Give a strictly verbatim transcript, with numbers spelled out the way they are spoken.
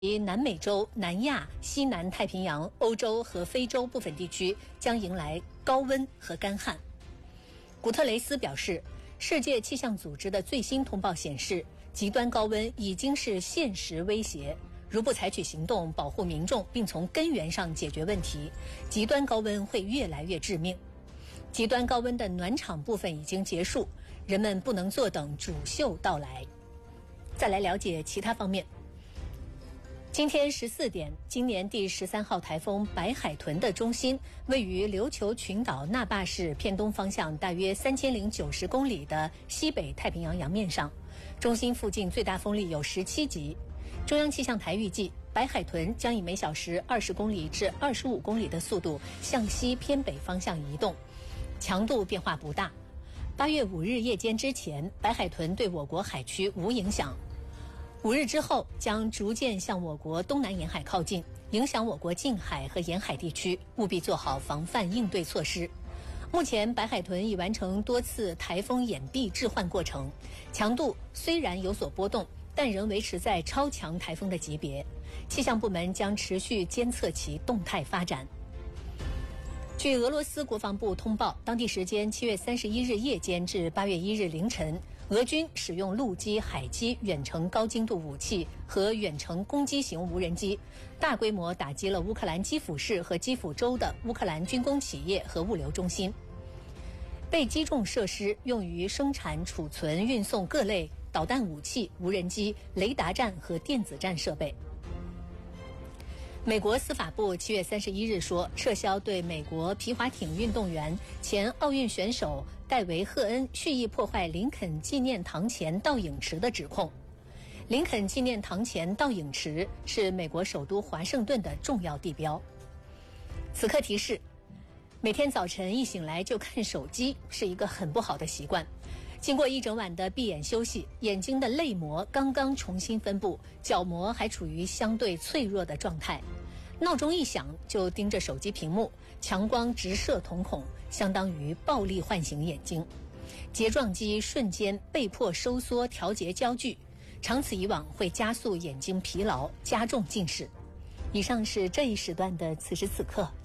及南美洲、南亚、西南太平洋、欧洲和非洲部分地区将迎来高温和干旱。古特雷斯表示，世界气象组织的最新通报显示，极端高温已经是现实威胁，如不采取行动保护民众并从根源上解决问题，极端高温会越来越致命。极端高温的暖场部分已经结束，人们不能坐等主秀到来。再来了解其他方面。今天十四点，今年第十三号台风白海豚的中心位于琉球群岛那霸市偏东方向大约三千零九十公里的西北太平洋洋面上，中心附近最大风力有十七级。中央气象台预计，白海豚将以每小时二十公里至二十五公里的速度向西偏北方向移动，强度变化不大。八月五日夜间之前，白海豚对我国海区无影响。五日之后将逐渐向我国东南沿海靠近，影响我国近海和沿海地区，务必做好防范应对措施。目前白海豚已完成多次台风掩蔽置换过程，强度虽然有所波动，但仍维持在超强台风的级别。气象部门将持续监测其动态发展。据俄罗斯国防部通报，当地时间七月三十一日夜间至八月一日凌晨，俄军使用陆基、海基远程高精度武器和远程攻击型无人机，大规模打击了乌克兰基辅市和基辅州的乌克兰军工企业和物流中心。被击中设施用于生产、储存、运送各类导弹武器、无人机、雷达站和电子战设备。美国司法部七月三十一日说，撤销对美国皮划艇运动员、前奥运选手戴维·赫恩蓄意破坏林肯纪念堂前倒影池的指控。林肯纪念堂前倒影池是美国首都华盛顿的重要地标。此刻提示：每天早晨一醒来就看手机是一个很不好的习惯。经过一整晚的闭眼休息，眼睛的泪膜刚刚重新分布，角膜还处于相对脆弱的状态。闹钟一响就盯着手机屏幕，强光直射瞳孔，相当于暴力唤醒眼睛。睫状肌瞬间被迫收缩调节焦距，长此以往会加速眼睛疲劳，加重近视。以上是这一时段的此时此刻。